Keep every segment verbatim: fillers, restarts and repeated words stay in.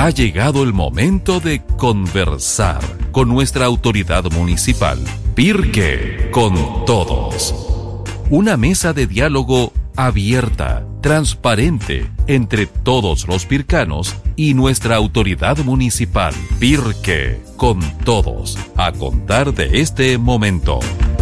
Ha llegado el momento de conversar con nuestra autoridad municipal. Pirque con todos. Una mesa de diálogo abierta, transparente, entre todos los pircanos y nuestra autoridad municipal. Pirque con todos, a contar de este momento.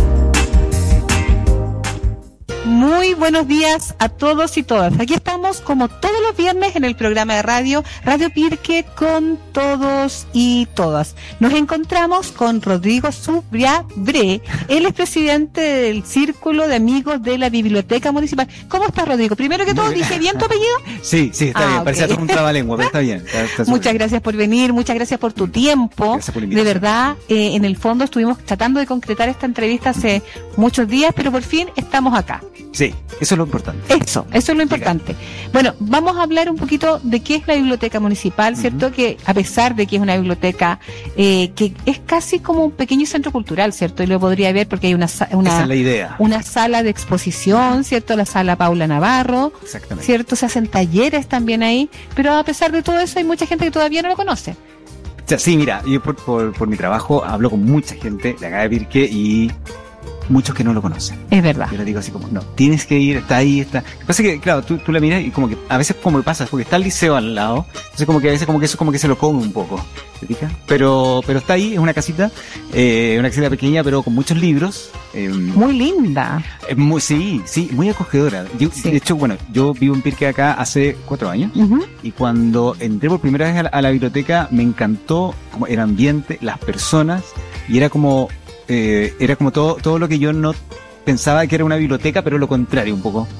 Muy buenos días a todos y todas. Aquí estamos como todos los viernes en el programa de radio, Radio Pirque con todos y todas. Nos encontramos con Rodrigo Subriabre. Él es presidente del Círculo de Amigos de la Biblioteca Municipal. ¿Cómo estás, Rodrigo? Primero que todo, ¿dije bien tu apellido? Sí, sí, está ah, bien. okay. Parecía un trabalengua, pero está bien. Está, está muchas gracias por venir, muchas gracias por tu tiempo. Gracias por la de verdad, eh, en el fondo estuvimos tratando de concretar esta entrevista hace uh-huh. muchos días, pero por fin estamos acá. Sí, eso es lo importante. Eso, eso es lo importante. Bueno, vamos a hablar un poquito de qué es la biblioteca municipal, ¿cierto? Uh-huh. Que a pesar de que es una biblioteca eh, que es casi como un pequeño centro cultural, ¿cierto? Y lo podría ver porque hay una una, Esa es la idea. una sala de exposición, ¿cierto? La sala Paula Navarro, exactamente, ¿cierto? Se hacen talleres también ahí, pero a pesar de todo eso hay mucha gente que todavía no lo conoce. O sea, sí, mira, yo por, por, por mi trabajo hablo con mucha gente de acá de Pirque y muchos que no lo conocen. Es verdad. Yo les digo así como, no, tienes que ir, está ahí, está. Lo que pasa es que, claro, tú, tú la miras y como que a veces como pasa, porque está el liceo al lado, entonces como que a veces como que eso como que se lo come un poco, ¿te fijas? Pero, pero está ahí, es una casita, eh, una casita pequeña, pero con muchos libros. Eh, muy linda. Eh, muy, sí, sí, muy acogedora. Yo, sí. De hecho, bueno, yo vivo en Pirque acá hace cuatro años, uh-huh. y cuando entré por primera vez a la, a la biblioteca me encantó como el ambiente, las personas, y era como Eh, era como todo todo lo que yo no pensaba que era una biblioteca, pero lo contrario un poco.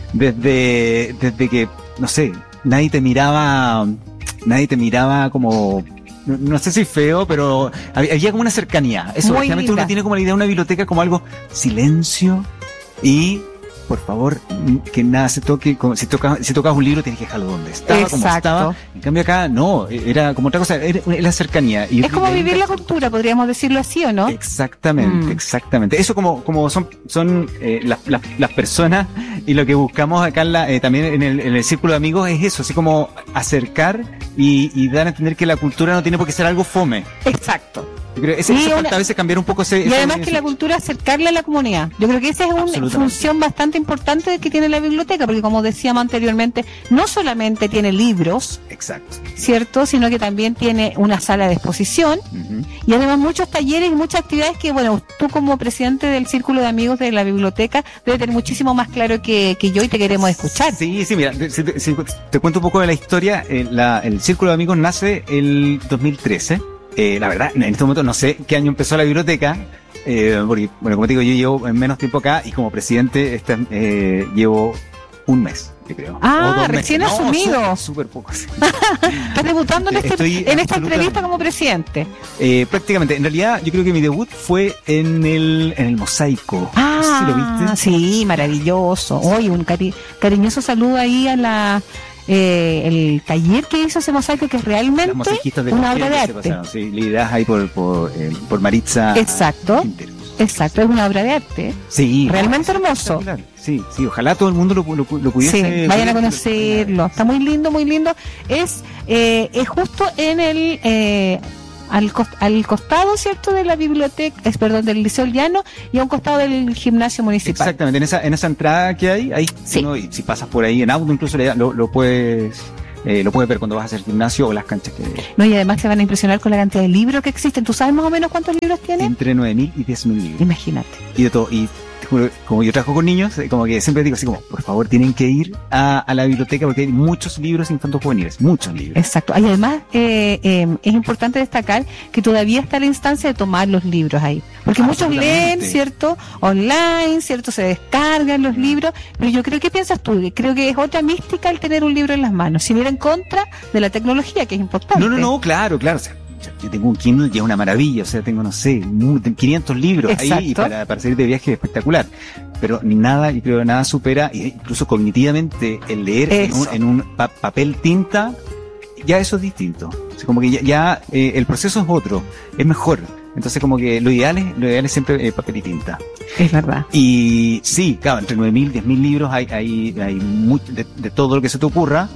Desde desde que, no sé, nadie te miraba, nadie te miraba como, no, no sé si feo, pero había, había como una cercanía. Eso, realmente uno tiene como la idea de una biblioteca como algo silencio y, por favor, que nada se toque. Como si tocas, si tocas un libro tienes que dejarlo donde estaba, exacto, como estaba. En cambio acá no, era como otra cosa, era la cercanía. Y es como vivir la cultura, podríamos decirlo así, ¿o no? Exactamente, mm. exactamente. Eso como como son son eh, las, las las personas, y lo que buscamos acá en la, eh, también en el, en el círculo de amigos es eso, así como acercar y, y dar a entender que la cultura no tiene por qué ser algo fome. Exacto. Yo creo que ese, sí, falta a veces cambiar un poco ese... Y ese, además ese, que la cultura acercarle a la comunidad. Yo creo que esa es una función bastante importante que tiene la biblioteca, porque como decíamos anteriormente, no solamente tiene libros, exacto, ¿cierto? Sino que también tiene una sala de exposición, uh-huh. y además muchos talleres y muchas actividades que, bueno, tú como presidente del Círculo de Amigos de la Biblioteca debes tener muchísimo más claro que, que yo, y te queremos escuchar. Sí, sí, mira, si, si, te cuento un poco de la historia. Eh, la, el Círculo de Amigos nace el dos mil trece. Eh, la verdad, en este momento no sé qué año empezó la biblioteca, eh, porque, bueno, como te digo, yo llevo menos tiempo acá y como presidente este, eh, llevo un mes, yo creo. Ah, recién meses. asumido. No, súper poco. Sí. Estás debutando en, este, en esta entrevista como presidente. Eh, prácticamente, en realidad, yo creo que mi debut fue en el, en el Mosaico. Ah, no sé si lo viste. Sí, maravilloso. Oye, un cari- cariñoso saludo ahí a la... Eh, el taller que hizo ese mosaico, que es realmente una obra de arte. Sí, lideradas ahí por por, eh, por Maritza. Exacto. Quintero. Exacto, es una obra de arte. Sí. Realmente hermoso. Sí, sí, ojalá todo el mundo lo, lo, lo pudiese. Sí, vayan a conocerlo. Está muy lindo, muy lindo. Es, eh, es justo en el... Eh, Al, cost- al costado, ¿cierto?, de la biblioteca, es perdón, del Liceo Llano, y a un costado del gimnasio municipal. Exactamente, en esa en esa entrada que hay, ahí, sí. uno, y si pasas por ahí en auto, incluso lo, lo puedes eh, lo puedes ver cuando vas a hacer gimnasio o las canchas que... No, y además se van a impresionar con la cantidad de libros que existen. ¿Tú sabes más o menos cuántos libros tiene? Entre nueve mil y diez mil libros. Imagínate. Y de todo, y como yo trabajo con niños, como que siempre digo así como, por favor, tienen que ir a, a la biblioteca porque hay muchos libros infantos juveniles, muchos libros. Exacto. Y además eh, eh, es importante destacar que todavía está la instancia de tomar los libros ahí. Porque muchos leen, ¿cierto? Online, ¿cierto? Se descargan los libros. Pero yo creo, ¿qué piensas tú? Creo que es otra mística el tener un libro en las manos. Si viene en contra de la tecnología, que es importante. No, no, no, claro, claro. O sea, yo tengo un Kindle que es una maravilla, o sea, tengo, no sé, quinientos libros. Exacto. Ahí para, para salir de viaje espectacular. Pero nada, yo creo que nada supera, incluso cognitivamente, el leer en un, en un pa- papel tinta, ya eso es distinto. O sea, como que ya, ya eh, el proceso es otro, es mejor. Entonces como que lo ideal es, lo ideal es siempre eh, papel y tinta. Es verdad. Y sí, claro, entre nueve mil, diez mil libros hay, hay, hay mucho, de, de todo lo que se te ocurra.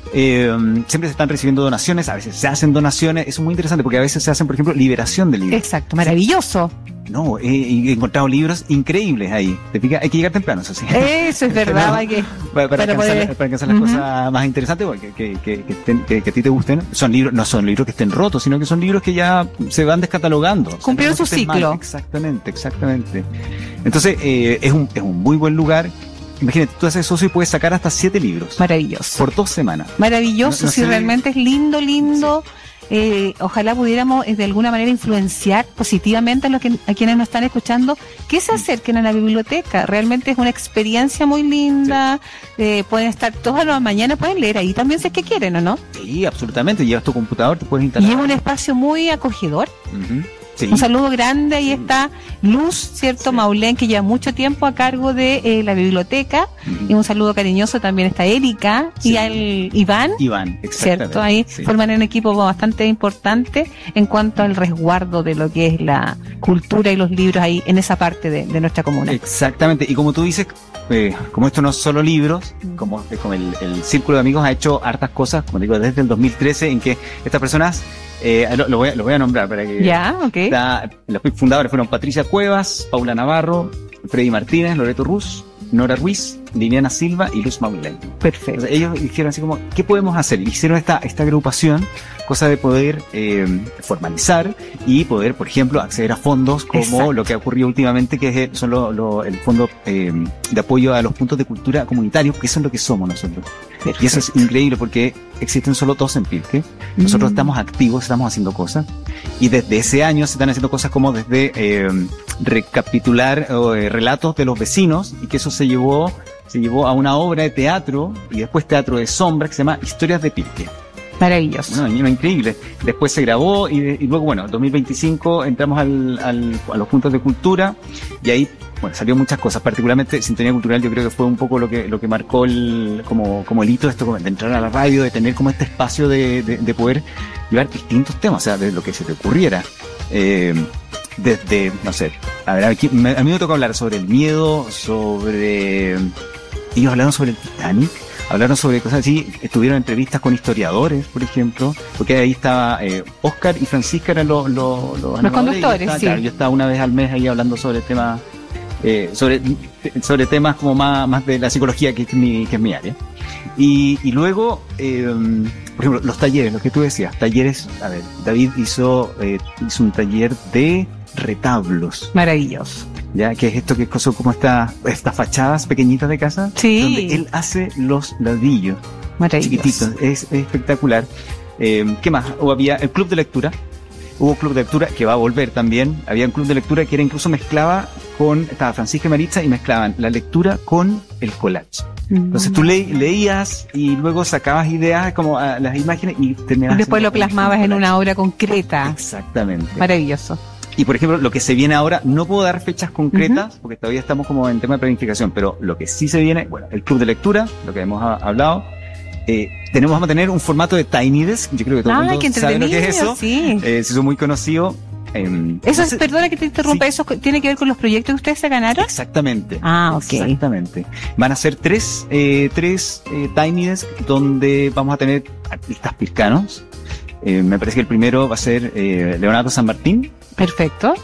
Eh, siempre se están recibiendo donaciones, a veces se hacen donaciones, eso es muy interesante porque a veces se hacen, por ejemplo, liberación de libros. Exacto, maravilloso. No, he, he encontrado libros increíbles ahí. ¿Te fijas? Hay que llegar temprano, eso sí. Eso es verdad, no, hay que... Para, para, para alcanzar, poder... para alcanzar las uh-huh. cosas más interesantes, que, que, que, que, estén, que, que a ti te gusten. Son libros, no son libros que estén rotos, sino que son libros que ya se van descatalogando. Cumplieron su ciclo. Mal. Exactamente, exactamente. Entonces, eh, es, un, es un muy buen lugar. Imagínate, tú haces socio y puedes sacar hasta siete libros. Maravilloso. Por dos semanas. Maravilloso, no, no si sé... realmente es lindo, lindo. Sí. Eh, ojalá pudiéramos eh, de alguna manera influenciar positivamente a, los que, a quienes nos están escuchando que se acerquen a la biblioteca. Realmente es una experiencia muy linda. Sí. Eh, pueden estar todas las mañanas, pueden leer ahí también si es que quieren o no. Sí, absolutamente. Llevas tu computador, te puedes instalar. Y es un espacio muy acogedor. Uh-huh. Sí. Un saludo grande, ahí está Luz, ¿cierto? Sí. Maulén, que lleva mucho tiempo a cargo de eh, la biblioteca. Uh-huh. Y un saludo cariñoso también está Erika sí. y al Iván. Iván, exactamente. ¿Cierto? Ahí sí. forman un equipo bastante importante en cuanto al resguardo de lo que es la cultura y los libros ahí en esa parte de, de nuestra comuna. Exactamente. Y como tú dices, eh, como esto no es solo libros, como, como el, el Círculo de Amigos ha hecho hartas cosas, como digo, desde el dos mil trece, en que estas personas... Eh, lo, lo, voy a, lo voy a nombrar para que... Ya, ok. La, los fundadores fueron Patricia Cuevas, Paula Navarro, Freddy Martínez, Loreto Ruz, Nora Ruiz, Liliana Silva y Luz Maulén. Perfecto. Entonces, ellos dijeron así como, ¿qué podemos hacer? Y hicieron esta, esta agrupación, cosa de poder eh, formalizar y poder, por ejemplo, acceder a fondos como Exacto. lo que ha ocurrido últimamente, que es son lo, lo, el fondo eh, de apoyo a los puntos de cultura comunitarios, que eso es lo que somos nosotros. Perfecto. Y eso es increíble porque existen solo dos en Pirque. Nosotros mm. estamos activos, estamos haciendo cosas. Y desde ese año se están haciendo cosas como desde eh, recapitular eh, relatos de los vecinos, y que eso se llevó, se llevó a una obra de teatro y después teatro de sombra que se llama Historias de Pirque. Maravilloso. No, no, increíble. Después se grabó y, y luego, bueno, dos mil veinticinco entramos al, al, a los puntos de cultura y ahí, bueno, salió muchas cosas, particularmente Sintonía Cultural. Yo creo que fue un poco lo que lo que marcó el como como el hito de esto, de entrar a la radio, de tener como este espacio de, de, de poder llevar distintos temas, o sea, de lo que se te ocurriera. Eh, desde, no sé, a ver, aquí, me, a mí me toca hablar sobre el miedo, sobre... Ellos hablaron sobre el Titanic, hablaron sobre cosas así, estuvieron entrevistas con historiadores, por ejemplo, porque ahí estaba eh, Oscar y Francisca eran los los, los, los conductores, estaba, sí. Claro, yo estaba una vez al mes ahí hablando sobre temas eh, sobre sobre temas como más más de la psicología, que es mi que es mi área. Y, y luego, eh, por ejemplo, los talleres, lo que tú decías, talleres, a ver, David hizo eh, hizo un taller de retablos. Maravilloso. Ya, que es esto que son como estas estas fachadas pequeñitas de casa, sí. donde él hace los ladrillos. Maravilloso. Chiquititos, es, es espectacular. Eh, ¿Qué más? O había el club de lectura. Hubo club de lectura que va a volver también. Había un club de lectura que era incluso mezclaba con, estaba Francisca y Maritza y mezclaban la lectura con el collage. Entonces tú le, leías y luego sacabas ideas como a las imágenes y terminabas. Y después lo plasmabas en una obra concreta. Exactamente. Maravilloso. Y por ejemplo, lo que se viene ahora, no puedo dar fechas concretas, uh-huh. porque todavía estamos como en tema de planificación, pero lo que sí se viene, bueno, el club de lectura, lo que hemos a, hablado, eh, tenemos, vamos a tener un formato de Tiny Desk, yo creo que todo el mundo sabe lo que es eso, sí. eh, se hizo muy conocido. Eh, eso es, perdona que te interrumpa, sí. ¿Eso tiene que ver con los proyectos que ustedes se ganaron? Exactamente. Ah, ok. Exactamente. Van a ser tres, eh, tres eh, Tiny Desk donde vamos a tener artistas pircanos. Eh, me parece que el primero va a ser eh, Leonardo San Martín. Perfecto.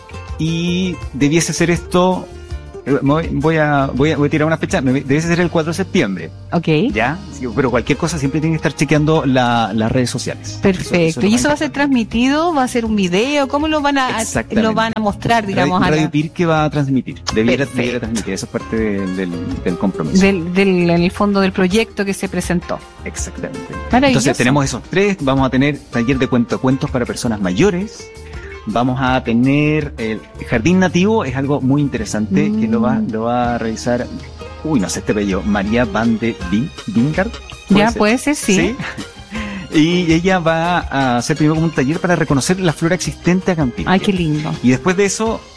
Y debiese ser esto, voy a, voy a, voy a tirar una fecha, debiese ser el cuatro de septiembre. Ok. Ya, sí, pero cualquier cosa siempre tiene que estar chequeando la, las redes sociales. Perfecto. Eso, eso ¿Y eso va a ser transmitido? ¿Va a ser un video? ¿Cómo lo van a, lo van a mostrar, digamos? Radio, Radio Pirque va a transmitir. Debiera, debiera transmitir. Eso es parte del, del, del compromiso. Del, del, en el fondo del proyecto que se presentó. Exactamente. Maravilloso. Entonces tenemos esos tres. Vamos a tener taller de cuentacuentos para personas mayores. Vamos a tener el jardín nativo, es algo muy interesante, mm. que lo va, lo va a realizar, uy, no sé este apellido, María Van de Vingard. Ya, ser? puede ser, sí. ¿Sí? Y ella va a hacer primero como un taller para reconocer la flora existente acá en Pirque. Ay, qué lindo. Y después de eso,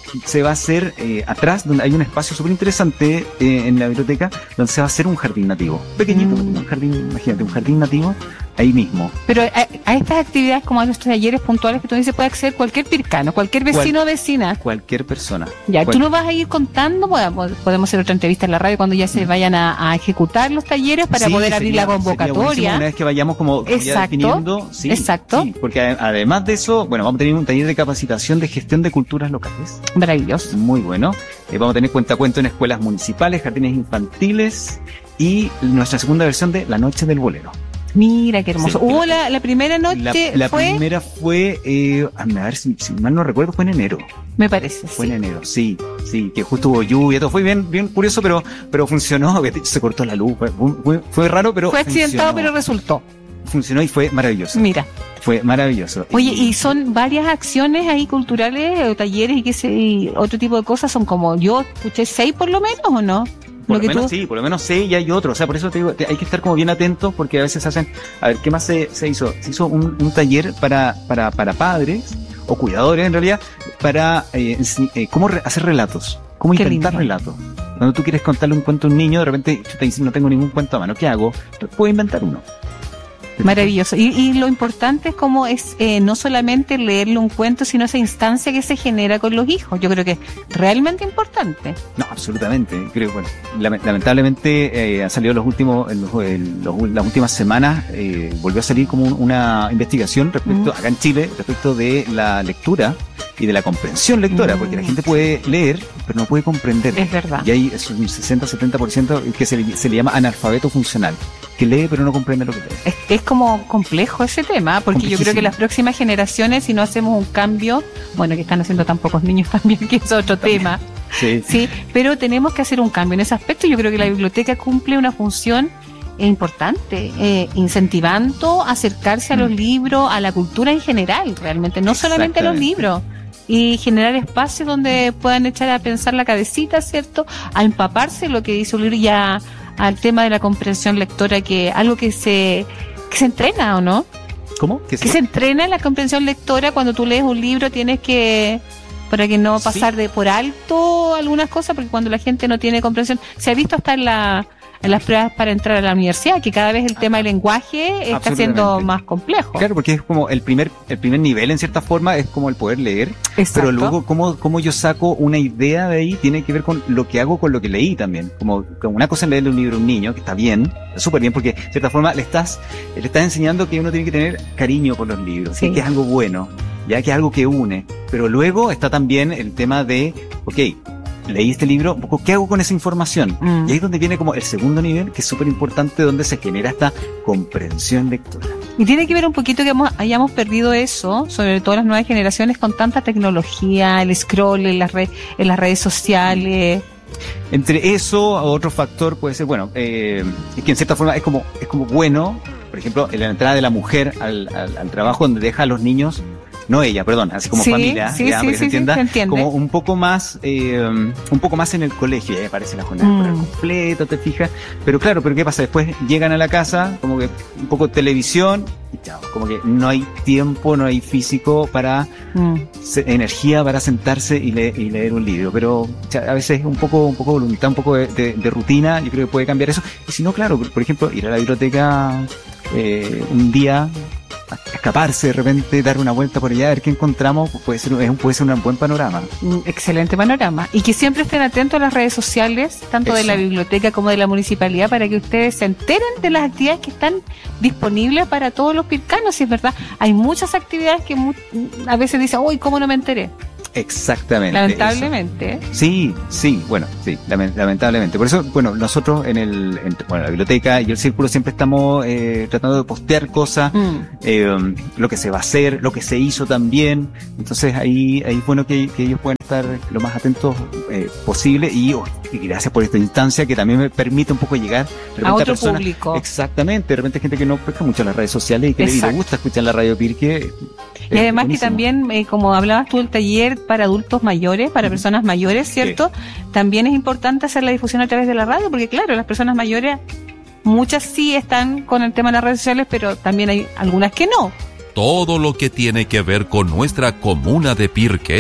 se va a hacer eh, atrás, donde hay un espacio súper interesante eh, en la biblioteca, donde se va a hacer un jardín nativo. Pequeñito, mm. un jardín, imagínate, un jardín nativo ahí mismo. Pero a, a estas actividades, como a nuestros talleres puntuales que tú dices, puede acceder cualquier pircano, cualquier vecino o vecina. Cualquier persona. Ya, Cual... tú nos vas a ir contando, podemos, podemos hacer otra entrevista en la radio cuando ya se vayan a, a ejecutar los talleres para sí, poder abrir sería, la convocatoria. Una vez que vayamos como, como ya definiendo. Sí, exacto. Sí, porque además de eso, bueno, vamos a tener un taller de capacitación de gestión de culturas locales. Maravilloso. Muy bueno. Eh, vamos a tener cuentacuento en escuelas municipales, jardines infantiles y nuestra segunda versión de La Noche del Bolero. Mira, qué hermoso. Sí, Hubo la, la primera noche. La, la fue... primera fue, eh, a ver si, si mal no recuerdo, fue en enero. Me parece. Fue sí. en enero, sí, sí, que justo hubo lluvia, todo fue bien, bien curioso, pero, pero funcionó. Se cortó la luz, fue, fue, fue raro, pero fue accidentado, funcionó. Pero resultó. Funcionó y fue maravilloso. Mira. Fue maravilloso. Oye, y son varias acciones ahí culturales, o talleres y qué sé, y otro tipo de cosas, son como, yo escuché seis por lo menos, ¿o no? Por lo, lo menos tú... sí, por lo menos sí, y hay otro. O sea, por eso te digo, te, hay que estar como bien atentos, porque a veces hacen, a ver, ¿qué más se, se hizo? Se hizo un, un taller para, para, para padres, o cuidadores en realidad, para eh, eh, cómo re, hacer relatos, cómo Qué inventar lindo. relatos. Cuando tú quieres contarle un cuento a un niño, de repente te dicen, no tengo ningún cuento a mano, ¿qué hago? Puedo inventar uno. Maravilloso. Y, y lo importante es cómo es eh, no solamente leerle un cuento, sino esa instancia que se genera con los hijos. Yo creo que es realmente importante. No, absolutamente. Creo bueno, lamentablemente eh, han salido los últimos, en los, en los, las últimas semanas, eh, volvió a salir como una investigación respecto, mm. acá en Chile, respecto de la lectura y de la comprensión lectora, mm. porque la gente puede leer, pero no puede comprender. Es verdad. Y hay un sesenta a setenta por ciento que se le, se le llama analfabeto funcional, que lee pero no comprende lo que lee. Es, es como complejo ese tema, porque yo creo que las próximas generaciones, si no hacemos un cambio, bueno, que están haciendo tan pocos niños también, que es otro también. tema, sí. sí, pero tenemos que hacer un cambio en ese aspecto. Yo creo que la biblioteca cumple una función importante, eh, incentivando acercarse a los mm. libros, a la cultura en general, realmente, no solamente a los libros. Y generar espacios donde puedan echar a pensar la cabecita, ¿cierto? A empaparse lo que dice un libro, ya al tema de la comprensión lectora, que algo que se que se entrena, ¿o no? ¿Cómo? Que se entrena en la comprensión lectora. Cuando tú lees un libro tienes que, para que no pasar sí. de por alto algunas cosas, porque cuando la gente no tiene comprensión, se ha visto hasta en la en las pruebas para entrar a la universidad, que cada vez el tema del lenguaje está siendo más complejo. Claro, porque es como el primer el primer nivel, en cierta forma, es como el poder leer. Exacto. Pero luego, cómo, cómo yo saco una idea de ahí, tiene que ver con lo que hago con lo que leí también. Como, como una cosa es leerle un libro a un niño, que está bien, súper bien, porque de cierta forma le estás, le estás enseñando que uno tiene que tener cariño por los libros, sí. que es algo bueno, ya que es algo que une. Pero luego está también el tema de, ok, leí este libro, ¿qué hago con esa información? Mm. Y ahí es donde viene como el segundo nivel, que es súper importante, donde se genera esta comprensión lectora. Y tiene que ver un poquito que hemos, hayamos perdido eso, sobre todo las nuevas generaciones, con tanta tecnología, el scroll en las, red, en las redes sociales. Entre eso, otro factor puede ser, bueno, eh, es que en cierta forma es como, es como bueno, por ejemplo, en la entrada de la mujer al, al, al trabajo, donde deja a los niños, no ella, perdón, así como sí, familia, sí, ya, sí, para que sí, se entienda, sí, se como un poco más, eh, un poco más en el colegio, ya aparece la jornada mm. completa, te fijas, pero claro, pero ¿qué pasa? Después llegan a la casa, como que un poco televisión, y chao, como que no hay tiempo, no hay físico para, mm. se, energía para sentarse y, le, y leer un libro, pero ya, a veces un poco, un poco voluntad, un poco de, de, de rutina, yo creo que puede cambiar eso, y si no, claro, por ejemplo, ir a la biblioteca eh, un día, escaparse de repente, dar una vuelta por allá, a ver qué encontramos, puede ser, es un, puede ser un buen panorama. Excelente panorama. Y que siempre estén atentos a las redes sociales, tanto Eso. de la biblioteca como de la municipalidad, para que ustedes se enteren de las actividades que están disponibles para todos los pircanos. Y es verdad, hay muchas actividades que mu- a veces dicen, uy, ¿cómo no me enteré? Exactamente. Lamentablemente. Eso. Sí, sí, bueno, sí, lamentablemente. Por eso, bueno, nosotros en el, en, bueno, la biblioteca y el círculo siempre estamos eh, tratando de postear cosas, mm. eh, lo que se va a hacer, lo que se hizo también. Entonces ahí, ahí es bueno que, que ellos puedan estar lo más atentos eh, posible y, oh, y gracias por esta instancia que también me permite un poco llegar a otro a personas, público. Exactamente, de repente hay gente que no pesca mucho en las redes sociales y que le, y le gusta escuchar la radio Pirque. Y además buenísimo. Que también, eh, como hablabas tú del taller para adultos mayores, para uh-huh. personas mayores, ¿cierto? Sí. También es importante hacer la difusión a través de la radio, porque claro, las personas mayores, muchas sí están con el tema de las redes sociales, pero también hay algunas que no. Todo lo que tiene que ver con nuestra comuna de Pirque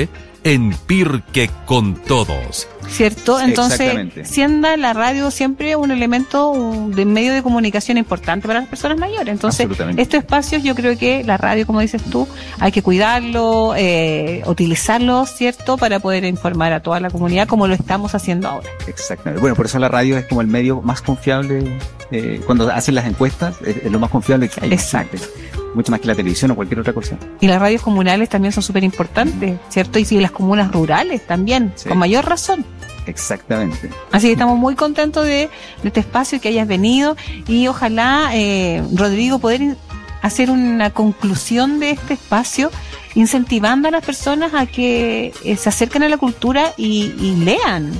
en Pirque con Todos. ¿Cierto? Entonces, siendo la radio siempre un elemento un, de medio de comunicación importante para las personas mayores. Entonces, estos espacios yo creo que la radio, como dices tú, hay que cuidarlo, eh, utilizarlo, ¿cierto? Para poder informar a toda la comunidad como lo estamos haciendo ahora. Exactamente. Bueno, por eso la radio es como el medio más confiable, eh, cuando hacen las encuestas, es, es lo más confiable que hay. Exacto. Mucho más que la televisión o cualquier otra cosa. Y las radios comunales también son súper importantes, ¿cierto? Y sí, las comunas rurales también, sí, con mayor razón. Exactamente. Así que estamos muy contentos de, de este espacio, que hayas venido, y ojalá, eh, Rodrigo, poder hacer una conclusión de este espacio, incentivando a las personas a que eh, se acerquen a la cultura y, y lean.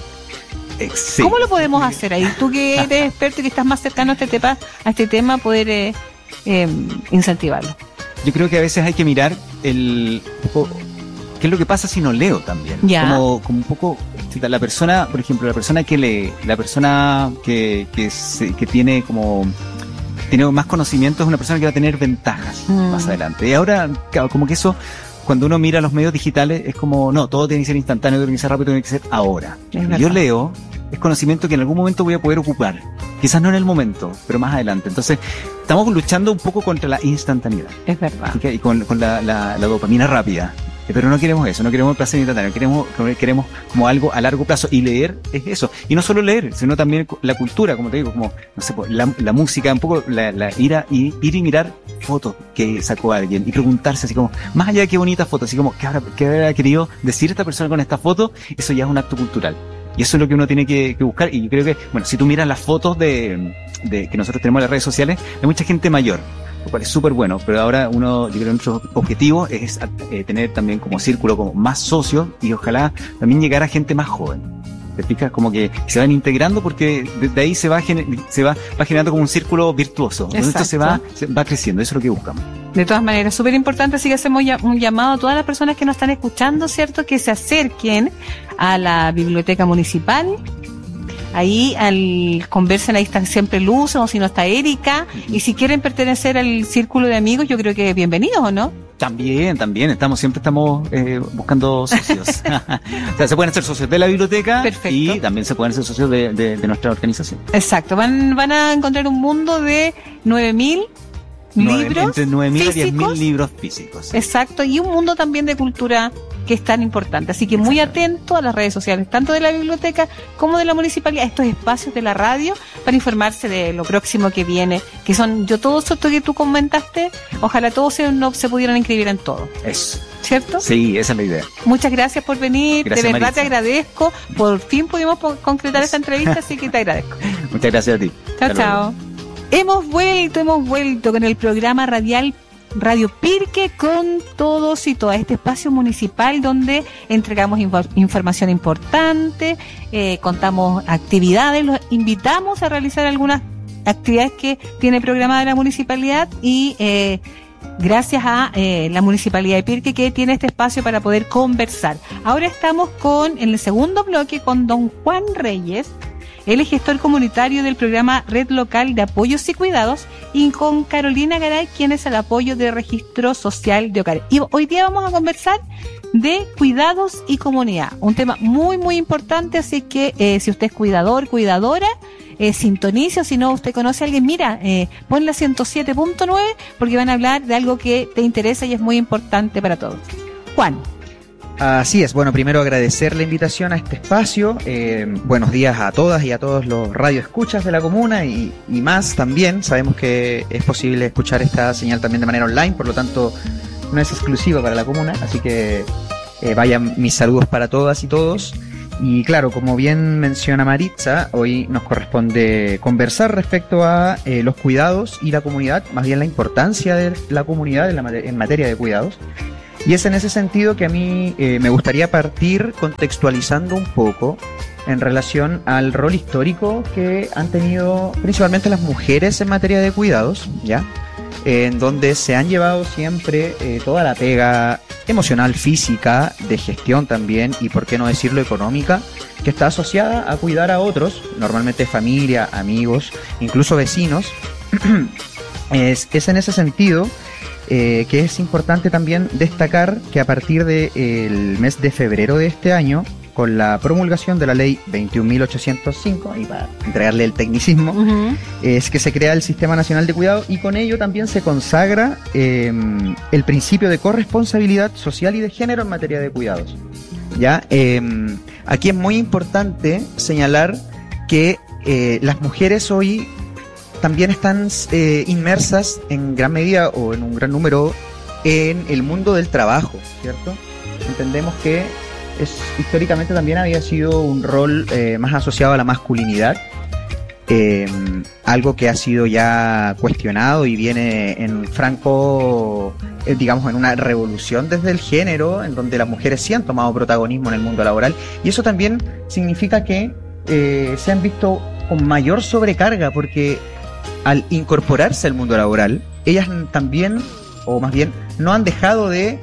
Sí. ¿Cómo lo podemos hacer ahí? Tú que eres experto y que estás más cercano a este tema, a este tema poder eh, eh, incentivarlo. Yo creo que a veces hay que mirar el qué es lo que pasa si no leo también. Ya. Como, como un poco la persona, por ejemplo, la persona que lee, la persona que que, se, que tiene como tiene más conocimiento es una persona que va a tener ventajas mm. más adelante. Y ahora, claro, como que eso, cuando uno mira los medios digitales, es como, no, todo tiene que ser instantáneo, tiene que ser rápido, tiene que ser ahora. Yo leo, es conocimiento que en algún momento voy a poder ocupar. Quizás no en el momento, pero más adelante. Entonces, estamos luchando un poco contra la instantaneidad. Es verdad. ¿Okay? Y con, con la, la, la dopamina rápida. Pero no queremos eso, no queremos el placer instantáneo, queremos, queremos como algo a largo plazo. Y leer es eso. Y no solo leer, sino también la cultura, como te digo, como, no sé, la, la música, un poco la, la ir a ir, ir y mirar fotos que sacó alguien y preguntarse así como, más allá de qué bonita foto, así como, ¿qué habrá, qué habrá querido decir esta persona con esta foto? Eso ya es un acto cultural. Y eso es lo que uno tiene que, que buscar. Y yo creo que, bueno, si tú miras las fotos de, de que nosotros tenemos en las redes sociales, hay mucha gente mayor, lo cual es súper bueno, pero ahora uno, yo creo que nuestro objetivo es eh, tener también como círculo como más socios y ojalá también llegar a gente más joven. ¿Te fijas? Como que se van integrando porque de ahí se va, se va, va generando como un círculo virtuoso. Donde esto se va, se va creciendo, eso es lo que buscamos. De todas maneras, súper importante, así que hacemos un llamado a todas las personas que nos están escuchando, ¿cierto? Que se acerquen a la biblioteca municipal. Ahí al conversen, ahí está siempre Luz, o si no está Erika, uh-huh. Y si quieren pertenecer al círculo de amigos, yo creo que bienvenidos, ¿o no? También, también, estamos, siempre estamos eh, buscando socios. O sea, se pueden hacer socios de la biblioteca. Perfecto. Y también se pueden hacer socios de, de, de nuestra organización. Exacto, van, van a encontrar un mundo de nueve mil libros entre nueve mil y diez mil libros físicos. Sí. Exacto, y un mundo también de cultura que es tan importante. Así que muy atento a las redes sociales, tanto de la biblioteca como de la municipalidad, estos espacios de la radio, para informarse de lo próximo que viene, que son, yo todo esto que tú comentaste, ojalá todos se, no se pudieran inscribir en todo. Eso. ¿Cierto? Sí, esa es la idea. Muchas gracias por venir, gracias, de verdad Maritza. Te agradezco, por fin pudimos concretar esta entrevista, así que te agradezco. Muchas gracias a ti. Chao, Hasta chao. Luego. Hemos vuelto, hemos vuelto con el programa radial Radio Pirque con todos y todas, este espacio municipal donde entregamos inf- información importante, eh, contamos actividades, los invitamos a realizar algunas actividades que tiene programada la municipalidad y eh, gracias a eh, la Municipalidad de Pirque que tiene este espacio para poder conversar. Ahora estamos con, en el segundo bloque, con don Juan Reyes. Él es gestor comunitario del programa Red Local de Apoyos y Cuidados, y con Carolina Garay, quien es el apoyo de registro social de Ocares. Y hoy día vamos a conversar de cuidados y comunidad, un tema muy muy importante, así que eh, si usted es cuidador, cuidadora, eh, sintonice, o si no usted conoce a alguien, mira, eh, pon la ciento siete punto nueve porque van a hablar de algo que te interesa y es muy importante para todos. Juan. Así es, bueno, primero agradecer la invitación a este espacio, eh, buenos días a todas y a todos los radioescuchas de la comuna y, y más también, sabemos que es posible escuchar esta señal también de manera online, por lo tanto no es exclusiva para la comuna, así que eh, vayan mis saludos para todas y todos. Y claro, como bien menciona Maritza, hoy nos corresponde conversar respecto a eh, los cuidados y la comunidad, más bien la importancia de la comunidad en, la, en materia de cuidados. Y es en ese sentido que a mí eh, me gustaría partir contextualizando un poco en relación al rol histórico que han tenido principalmente las mujeres en materia de cuidados, ¿ya? Eh, en donde se han llevado siempre eh, toda la pega emocional, física, de gestión también, y por qué no decirlo económica, que está asociada a cuidar a otros, normalmente familia, amigos, incluso vecinos. es, es en ese sentido eh, que es importante también destacar que a partir del de, mes de febrero de este año, con la promulgación de la ley veintiún mil ochocientos cinco, y para entregarle el tecnicismo, uh-huh. es que se crea el Sistema Nacional de Cuidado, y con ello también se consagra eh, el principio de corresponsabilidad social y de género en materia de cuidados. ¿Ya? Eh, aquí es muy importante señalar que eh, las mujeres hoy también están eh, inmersas en gran medida o en un gran número en el mundo del trabajo, ¿cierto? Entendemos que es, históricamente también había sido un rol eh, más asociado a la masculinidad, eh, algo que ha sido ya cuestionado y viene en franco, eh, digamos, en una revolución desde el género, en donde las mujeres sí han tomado protagonismo en el mundo laboral, y eso también significa que eh, se han visto con mayor sobrecarga, porque al incorporarse al mundo laboral, ellas también, o más bien, no han dejado de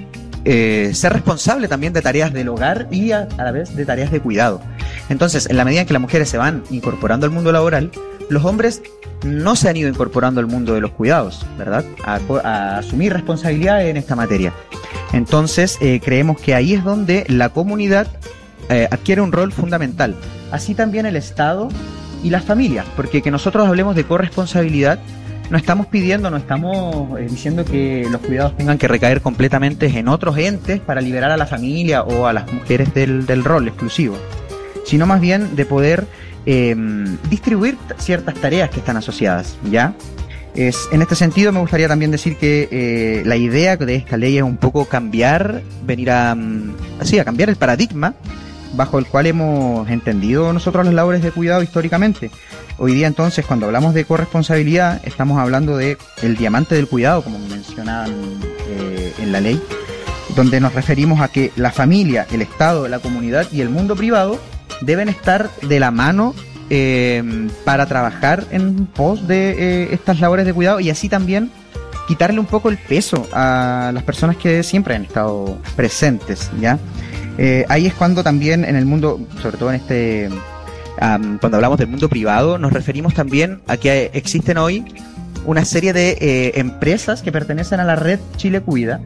Eh, ser responsable también de tareas del hogar y a, a la vez de tareas de cuidado. Entonces, en la medida en que las mujeres se van incorporando al mundo laboral, los hombres no se han ido incorporando al mundo de los cuidados, ¿verdad? A, a asumir responsabilidad en esta materia. Entonces, eh, creemos que ahí es donde la comunidad eh, adquiere un rol fundamental. Así también el Estado y las familias, porque que nosotros hablemos de corresponsabilidad, no estamos pidiendo, no estamos eh, diciendo que los cuidados tengan que recaer completamente en otros entes para liberar a la familia o a las mujeres del, del rol exclusivo, sino más bien de poder eh, distribuir t- ciertas tareas que están asociadas, ¿ya? Es, en este sentido me gustaría también decir que eh, la idea de esta ley es un poco cambiar, venir a, así, a cambiar el paradigma bajo el cual hemos entendido nosotros las labores de cuidado históricamente. Hoy día, entonces, cuando hablamos de corresponsabilidad, estamos hablando de el diamante del cuidado, como mencionaban eh, en la ley, donde nos referimos a que la familia, el Estado, la comunidad y el mundo privado deben estar de la mano eh, para trabajar en pos de eh, estas labores de cuidado, y así también quitarle un poco el peso a las personas que siempre han estado presentes, ¿ya? Eh, ahí es cuando también en el mundo, sobre todo en este... Um, cuando hablamos del mundo privado, nos referimos también a que existen hoy una serie de eh, empresas que pertenecen a la red Chile Cuida,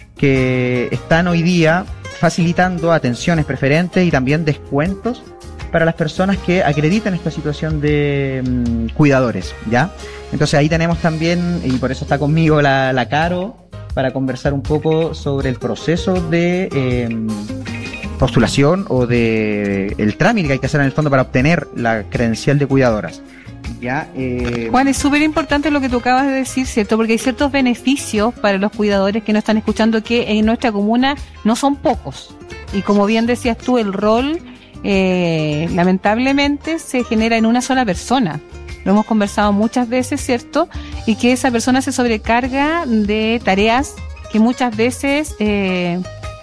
que están hoy día facilitando atenciones preferentes y también descuentos para las personas que acrediten esta situación de um, cuidadores, ¿ya? Entonces ahí tenemos también, y por eso está conmigo la, la Caro, para conversar un poco sobre el proceso de... Eh, postulación o de el trámite que hay que hacer en el fondo para obtener la credencial de cuidadoras. Ya, eh... Juan, es súper importante lo que tú acabas de decir, ¿cierto? Porque hay ciertos beneficios para los cuidadores que nos están escuchando que en nuestra comuna no son pocos. Y como bien decías tú, el rol eh, lamentablemente se genera en una sola persona. Lo hemos conversado muchas veces, ¿cierto? Y que esa persona se sobrecarga de tareas que muchas veces... Eh,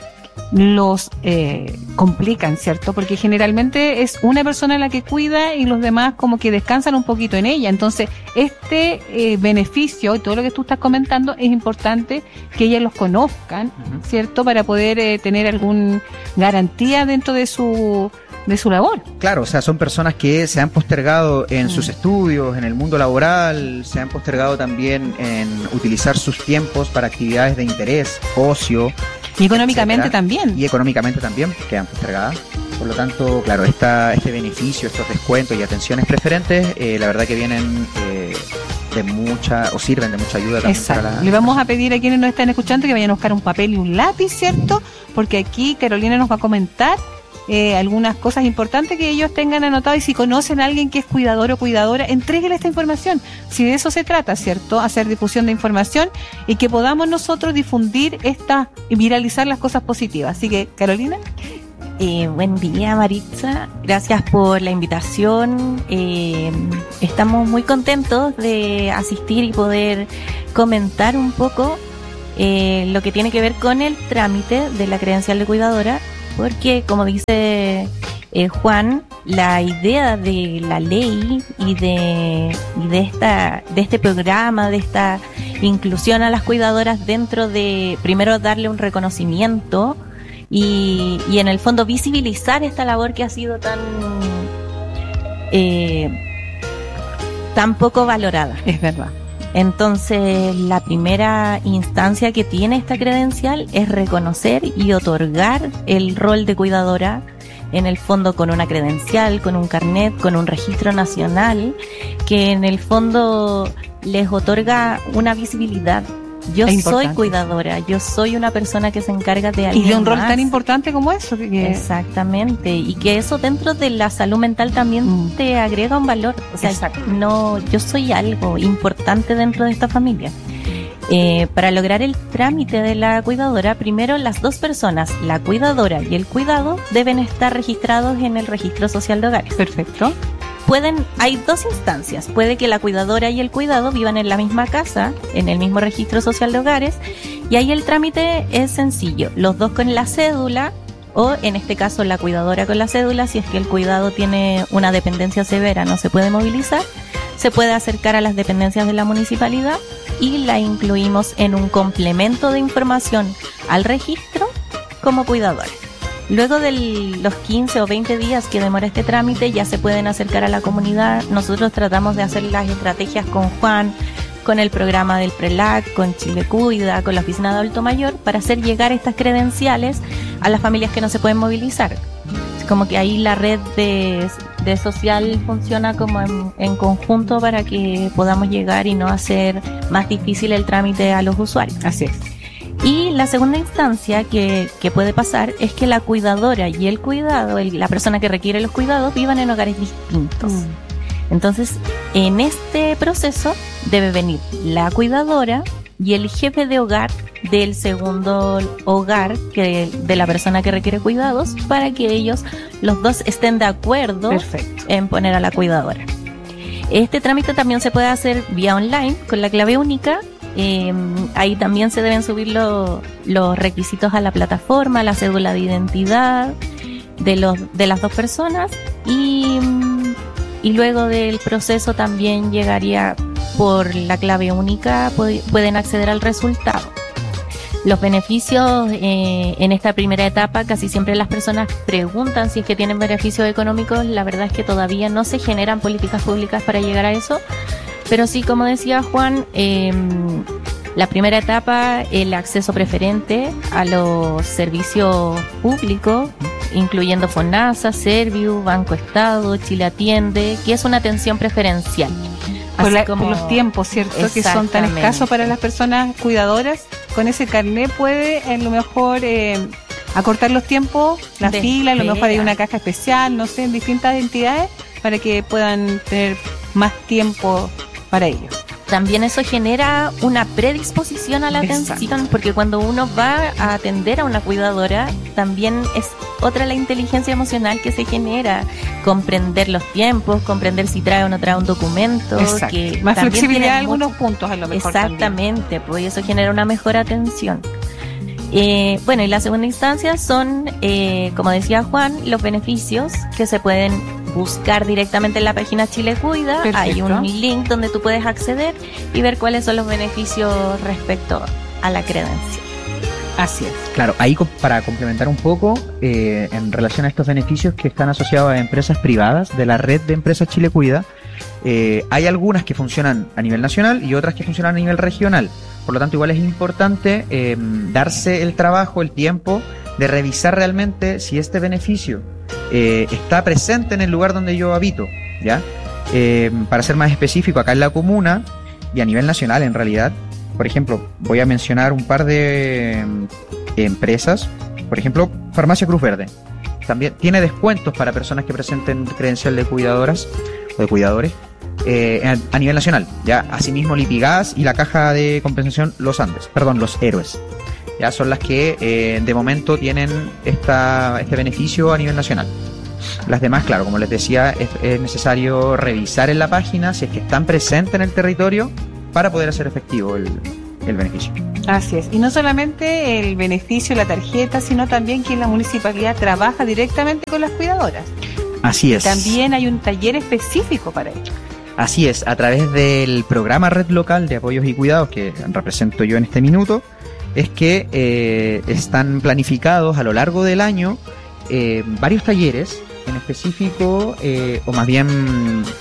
los eh, complican, ¿cierto? Porque generalmente es una persona la que cuida y los demás como que descansan un poquito en ella. Entonces, este eh, beneficio y todo lo que tú estás comentando es importante que ellas los conozcan, uh-huh. ¿cierto? Para poder eh, tener alguna garantía dentro de su de su labor. Claro, o sea, son personas que se han postergado en uh-huh. sus estudios, en el mundo laboral, se han postergado también en utilizar sus tiempos para actividades de interés, ocio. Y económicamente etcétera. también. Y económicamente también quedan postergadas. Por lo tanto, claro, esta, este beneficio, estos descuentos y atenciones preferentes, eh, la verdad que vienen eh, de mucha, o sirven de mucha ayuda también. Exacto. Para la... Le vamos a pedir a quienes nos están escuchando que vayan a buscar un papel y un lápiz, ¿cierto? Porque aquí Carolina nos va a comentar eh, algunas cosas importantes que ellos tengan anotado, y si conocen a alguien que es cuidador o cuidadora, entréguele esta información. Si de eso se trata, ¿cierto? Hacer difusión de información y que podamos nosotros difundir esta y viralizar las cosas positivas. Así que, Carolina. Eh, buen día, Maritza. Gracias por la invitación. Eh, estamos muy contentos de asistir y poder comentar un poco eh, lo que tiene que ver con el trámite de la credencial de cuidadora, porque, como dice eh, Juan, la idea de la ley y de, y de esta de este programa, de esta inclusión a las cuidadoras dentro de, primero, darle un reconocimiento y, y en el fondo visibilizar esta labor que ha sido tan eh, tan poco valorada. Es verdad. Entonces, la primera instancia que tiene esta credencial es reconocer y otorgar el rol de cuidadora, en el fondo con una credencial, con un carnet, con un registro nacional, que en el fondo les otorga una visibilidad. Yo soy cuidadora, yo soy una persona que se encarga de alguien y de un rol más. tan importante como eso. Que... Exactamente, y que eso dentro de la salud mental también mm. te agrega un valor. O sea, Exacto. no, yo soy algo importante dentro de esta familia. Eh, para lograr el trámite de la cuidadora, primero las dos personas, la cuidadora y el cuidado, deben estar registrados en el Registro Social de Hogares. Perfecto. Pueden, hay dos instancias. Puede que la cuidadora y el cuidado vivan en la misma casa, en el mismo registro social de hogares, y ahí el trámite es sencillo. Los dos con la cédula, o en este caso la cuidadora con la cédula, si es que el cuidado tiene una dependencia severa, no se puede movilizar, se puede acercar a las dependencias de la municipalidad y la incluimos en un complemento de información al registro como cuidadora. Luego de los quince o veinte días que demora este trámite, ya se pueden acercar a la comunidad. Nosotros tratamos de hacer las estrategias con Juan, con el programa del PRELAC, con Chile Cuida, con la Oficina de Adulto Mayor, para hacer llegar estas credenciales a las familias que no se pueden movilizar. Es como que ahí la red de, de social funciona como en, en conjunto para que podamos llegar y no hacer más difícil el trámite a los usuarios. Así es. Y la segunda instancia que, que puede pasar es que la cuidadora y el cuidado, el, la persona que requiere los cuidados, vivan en hogares distintos. Mm. Entonces, en este proceso debe venir la cuidadora y el jefe de hogar del segundo hogar que de la persona que requiere cuidados, para que ellos, los dos, estén de acuerdo Perfecto. En poner a la cuidadora. Este trámite también se puede hacer vía online con la clave única. Eh, ahí también se deben subir lo, los requisitos a la plataforma, la cédula de identidad de los de las dos personas, y, y luego del proceso también llegaría por la clave única, pu- pueden acceder al resultado. Los beneficios eh, en esta primera etapa, casi siempre las personas preguntan si es que tienen beneficios económicos. La verdad es que todavía no se generan políticas públicas para llegar a eso. Pero sí, como decía Juan, eh, la primera etapa, el acceso preferente a los servicios públicos, incluyendo FONASA, Serviu, Banco Estado, Chile Atiende, que es una atención preferencial. Por, la, como, por los tiempos, ¿cierto? Que son tan escasos para las personas cuidadoras. Con ese carnet puede, en lo mejor, eh, acortar los tiempos, la de fila, a lo mejor hay una caja especial, no sé, en distintas entidades, para que puedan tener más tiempo para ello. También eso genera una predisposición a la Exacto. atención, porque cuando uno va a atender a una cuidadora, también es otra la inteligencia emocional que se genera, comprender los tiempos, comprender si trae o no trae un documento, Exacto. que más flexibilidad en algunos mucho... puntos a lo mejor. Exactamente, también. Pues eso genera una mejor atención. Eh, bueno, y la segunda instancia son, eh, como decía Juan, los beneficios que se pueden buscar directamente en la página Chile Cuida. Perfecto. Hay un link donde tú puedes acceder y ver cuáles son los beneficios respecto a la credencial. Así es. Claro, ahí para complementar un poco, eh, en relación a estos beneficios que están asociados a empresas privadas de la red de empresas Chile Cuida, eh, hay algunas que funcionan a nivel nacional y otras que funcionan a nivel regional. Por lo tanto, igual es importante eh, darse el trabajo, el tiempo de revisar realmente si este beneficio eh, está presente en el lugar donde yo habito, ¿ya? Eh, para ser más específico, acá en la comuna y a nivel nacional en realidad, por ejemplo, voy a mencionar un par de eh, empresas. Por ejemplo, Farmacia Cruz Verde también tiene descuentos para personas que presenten credencial de cuidadoras o de cuidadores eh, a, a nivel nacional, ya. Asimismo Lipigas y la Caja de Compensación Los Andes, perdón, Los Héroes, ya son las que eh, de momento tienen esta, este beneficio a nivel nacional. Las demás, claro, como les decía, es, es necesario revisar en la página si es que están presentes en el territorio para poder hacer efectivo el, el beneficio. Así es. Y no solamente el beneficio, la tarjeta, sino también que la municipalidad trabaja directamente con las cuidadoras. Así es. También hay un taller específico para ello. Así es. A través del programa Red Local de Apoyos y Cuidados, que represento yo en este minuto, es que eh, están planificados a lo largo del año eh, varios talleres, en específico, eh, o más bien...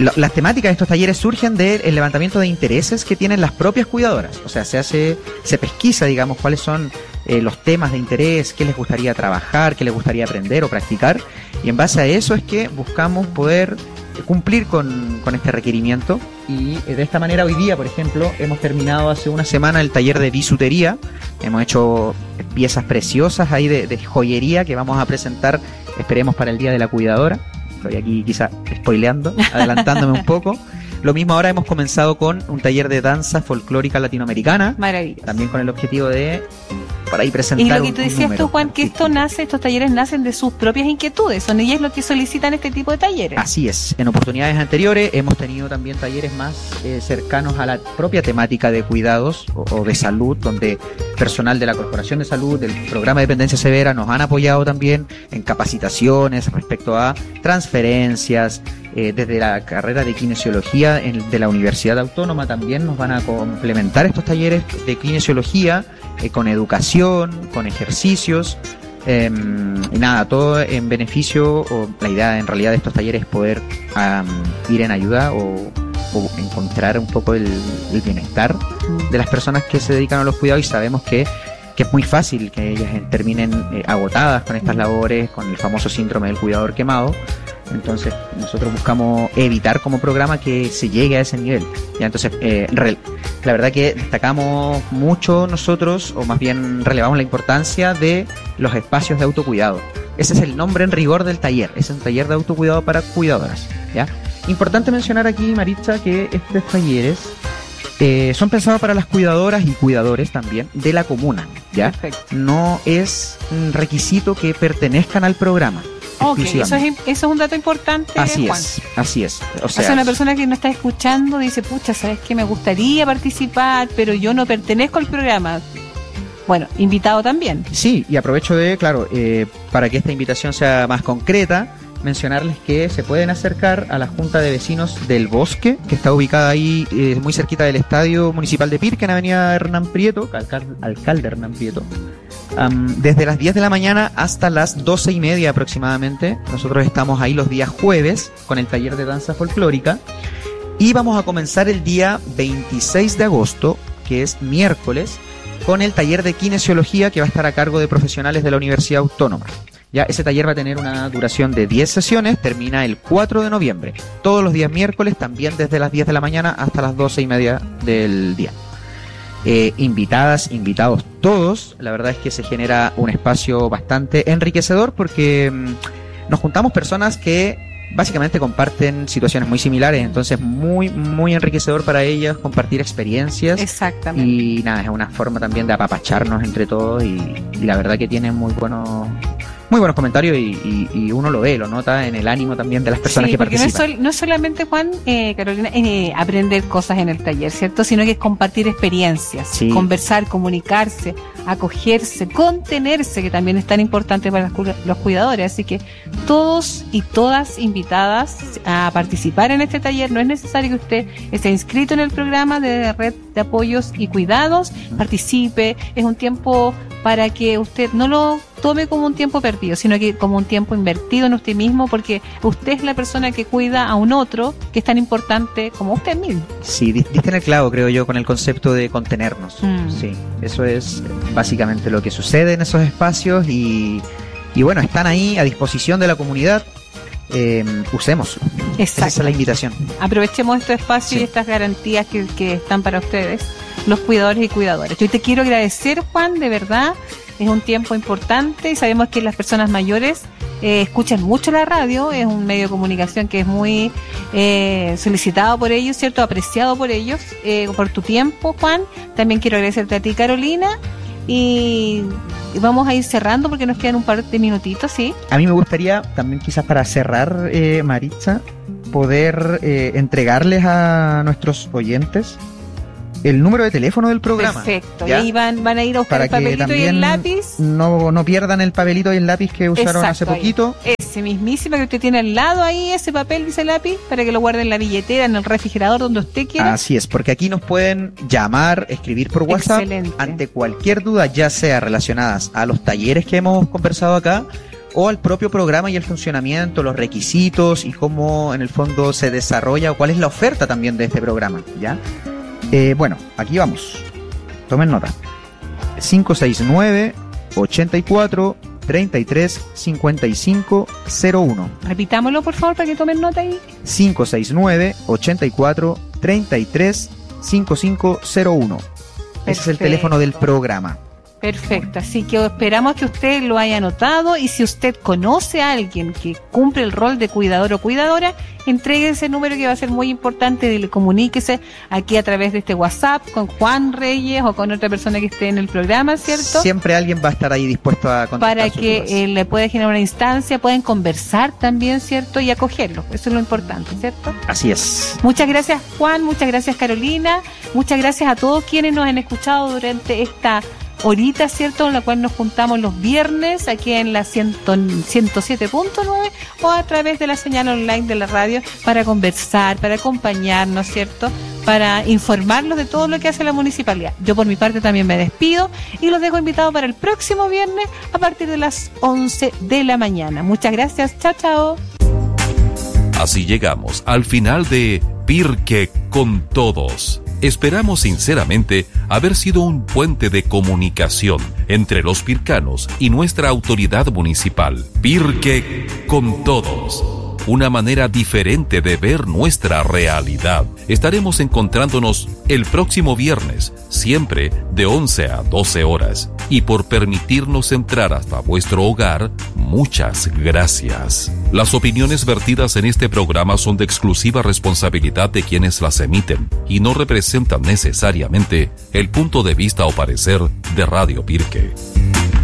lo, las temáticas de estos talleres surgen del levantamiento de intereses que tienen las propias cuidadoras. O sea, se hace, se pesquisa, digamos, cuáles son eh, los temas de interés, qué les gustaría trabajar, qué les gustaría aprender o practicar, y en base a eso es que buscamos poder cumplir con, con este requerimiento. Y eh, de esta manera hoy día, por ejemplo, hemos terminado hace una semana el taller de bisutería. Hemos hecho piezas preciosas ahí de, de joyería que vamos a presentar, esperemos, para el Día de la Cuidadora. Estoy aquí quizá spoileando, adelantándome un poco. Lo mismo ahora hemos comenzado con un taller de danza folclórica latinoamericana. Maravilloso. También con el objetivo de, por ahí, presentar. Y lo que un, tú decías un tú, Juan, que esto nace, estos talleres nacen de sus propias inquietudes. Son ellas los que solicitan este tipo de talleres. Así es. En oportunidades anteriores hemos tenido también talleres más eh, cercanos a la propia temática de cuidados o, o de salud, donde personal de la Corporación de Salud, del Programa de Dependencia Severa, nos han apoyado también en capacitaciones respecto a transferencias. Eh, desde la carrera de kinesiología en, de la Universidad Autónoma también nos van a complementar estos talleres de kinesiología eh, con educación, con ejercicios, eh, y nada, todo en beneficio, o la idea en realidad de estos talleres es poder um, ir en ayuda o, o encontrar un poco el, el bienestar de las personas que se dedican a los cuidados, y sabemos que que es muy fácil que ellas terminen eh, agotadas con estas labores, con el famoso síndrome del cuidador quemado. Entonces nosotros buscamos evitar como programa que se llegue a ese nivel. Ya, entonces eh, re, la verdad que destacamos mucho nosotros, o más bien relevamos la importancia de los espacios de autocuidado. Ese es el nombre en rigor del taller. Es un taller de autocuidado para cuidadoras, ¿ya? Importante mencionar aquí, Maritza, que estos talleres Eh, son pensados para las cuidadoras y cuidadores también de la comuna, ¿ya? Perfecto. No es un requisito que pertenezcan al programa. Ok, eso es, eso es un dato importante, así Juan. es, así es. O sea, o sea, una persona que no está escuchando dice, pucha, ¿sabes qué? Me gustaría participar, pero yo no pertenezco al programa. Bueno, invitado también. Sí, y aprovecho de, claro, eh, para que esta invitación sea más concreta, mencionarles que se pueden acercar a la Junta de Vecinos del Bosque, que está ubicada ahí eh, muy cerquita del Estadio Municipal de Pirque, en Avenida Hernán Prieto, alcalde, alcalde Hernán Prieto, um, desde las diez de la mañana hasta las doce y media aproximadamente. Nosotros estamos ahí los días jueves con el taller de danza folclórica, y vamos a comenzar el día veintiséis de agosto, que es miércoles, con el taller de kinesiología que va a estar a cargo de profesionales de la Universidad Autónoma. Ya, ese taller va a tener una duración de diez sesiones, termina el cuatro de noviembre, todos los días miércoles, también desde las diez de la mañana hasta las doce y media del día. Eh, invitadas, invitados todos, la verdad es que se genera un espacio bastante enriquecedor porque mmm, nos juntamos personas que básicamente comparten situaciones muy similares, entonces muy, muy enriquecedor para ellas compartir experiencias. Exactamente. Y nada, es una forma también de apapacharnos entre todos, y, y la verdad que tienen muy buenos... Muy buenos comentarios, y, y, y uno lo ve, lo nota en el ánimo también de las personas sí, que porque participan. No es, sol, no es solamente, Juan, eh, Carolina, eh, aprender cosas en el taller, ¿cierto? Sino que es compartir experiencias, sí. Conversar, comunicarse, acogerse, contenerse, que también es tan importante para los, los cuidadores. Así que todos y todas invitadas a participar en este taller. No es necesario que usted esté inscrito en el programa de Red de Apoyos y Cuidados, participe. Es un tiempo para que usted no lo tome como un tiempo perdido, sino que como un tiempo invertido en usted mismo, porque usted es la persona que cuida a un otro que es tan importante como usted mismo. Sí, diste en el clavo, creo yo, con el concepto de contenernos. Mm. Sí, eso es básicamente lo que sucede en esos espacios, y, y bueno, están ahí a disposición de la comunidad. Eh, usémoslo. Esa es la invitación. Aprovechemos estos espacios, sí, y estas garantías que, que están para ustedes, los cuidadores y cuidadoras. Yo te quiero agradecer, Juan, de verdad. Es un tiempo importante y sabemos que las personas mayores eh, escuchan mucho la radio. Es un medio de comunicación que es muy eh, solicitado por ellos, ¿cierto? Apreciado por ellos, eh, por tu tiempo, Juan. También quiero agradecerte a ti, Carolina. Y vamos a ir cerrando porque nos quedan un par de minutitos, ¿sí? A mí me gustaría también, quizás para cerrar, eh, Maritza, poder eh, entregarles a nuestros oyentes el número de teléfono del programa. Perfecto, ¿ya? Y ahí van, van a ir a buscar para el papelito y el lápiz. No, no pierdan el papelito y el lápiz que usaron. Exacto, hace poquito. Ahí. Ese mismísimo que usted tiene al lado ahí, ese papel y ese lápiz, para que lo guarde en la billetera, en el refrigerador, donde usted quiera. Así es, porque aquí nos pueden llamar, escribir por WhatsApp. Excelente. Ante cualquier duda, ya sea relacionadas a los talleres que hemos conversado acá, o al propio programa y el funcionamiento, los requisitos y cómo en el fondo se desarrolla o cuál es la oferta también de este programa, ¿ya? Eh, bueno, aquí vamos. Tomen nota. cinco seis nueve, ochenta y cuatro, treinta y tres, cincuenta y cinco, cero uno. Repitámoslo, por favor, para que tomen nota ahí. cinco seis nueve, ochenta y cuatro, treinta y tres, cincuenta y cinco cero uno. Ese es el teléfono del programa. Perfecto, así que esperamos que usted lo haya anotado, y si usted conoce a alguien que cumple el rol de cuidador o cuidadora, entregue ese número, que va a ser muy importante, y comuníquese aquí a través de este WhatsApp con Juan Reyes o con otra persona que esté en el programa, ¿cierto? Siempre alguien va a estar ahí dispuesto a contestar para sus que dudas. Eh, le pueda generar una instancia, pueden conversar también, ¿cierto? Y acogerlo, eso es lo importante, ¿cierto? Así es. Muchas gracias, Juan, muchas gracias, Carolina, muchas gracias a todos quienes nos han escuchado durante esta horita, ¿cierto?, en la cual nos juntamos los viernes aquí en la ciento siete punto nueve o a través de la señal online de la radio, para conversar, para acompañarnos, ¿cierto?, para informarlos de todo lo que hace la municipalidad. Yo por mi parte también me despido y los dejo invitados para el próximo viernes a partir de las once de la mañana. Muchas gracias, chao, chao. Así llegamos al final de Pirque con Todos. Esperamos sinceramente haber sido un puente de comunicación entre los pircanos y nuestra autoridad municipal. Pirque con Todos. Una manera diferente de ver nuestra realidad. Estaremos encontrándonos el próximo viernes, siempre de once a doce horas. Y por permitirnos entrar hasta vuestro hogar, muchas gracias. Las opiniones vertidas en este programa son de exclusiva responsabilidad de quienes las emiten y no representan necesariamente el punto de vista o parecer de Radio Pirque.